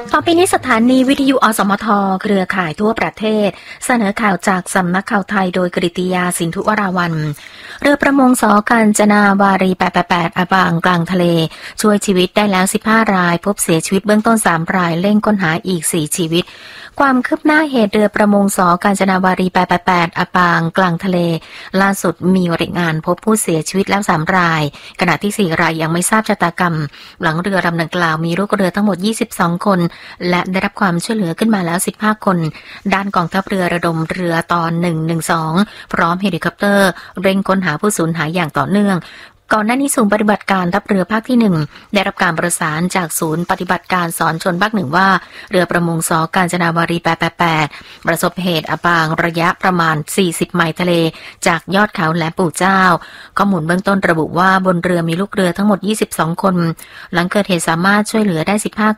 ต่อไปนี้สถานีวิทยุอสมทเครือข่ายทั่วประเทศเสนอข่าวจากสำนักข่าวไทยโดยกฤติยาสินธุวราวัลย์เรือประมงส.กาญจนาวารี888อับปางกลางทะเลช่วยชีวิตได้แล้ว15รายพบเสียชีวิตเบื้องต้น3รายเร่งค้นหาอีก4ชีวิตความคืบหน้าเหตุเรือประมงส.กาญจนาวารี888อับปางกลางทะเลล่าสุดมีรายงานพบผู้เสียชีวิตแล้ว3รายขณะที่4รายยังไม่ทราบชะตากรรมหลังเรือลำดังกล่าวมีลูกเรือทั้งหมด22คนและได้รับความช่วยเหลือขึ้นมาแล้ว15คนด้านกองทัพเรือระดมเรือตอน112พร้อมเฮลิคอปเตอร์เร่งค้นหาผู้สูญหายอย่างต่อเนื่องก่อนหน้านี้ศูนย์ปฏิบัติการทัพเรือภาคที่1ได้รับการประสานจากศูนย์ปฏิบัติการสอนชนภาค1ว่าเรือประมงส.กาญจนาวารี888ประสบเหตุอับปางระยะประมาณ40ไมล์ทะเลจากยอดเขาแหลมปู่เจ้าข้อมูลเบื้องต้นระบุว่าบนเรือมีลูกเรือทั้งหมด22คนหลังเกิดเหตุสามารถช่วยเหลือได้15